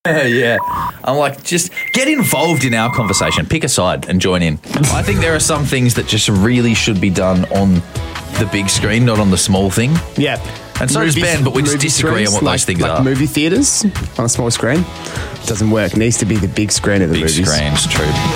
Yeah. I'm like, just get involved in our conversation. Pick a side and join in. I think there are some things that just really should be done on the big screen, not on the small thing. Yeah. And so does Ben, but we just disagree on what those things are. Movie theatres on a small screen doesn't work. It needs to be the big screen of the movies. Big screen's true.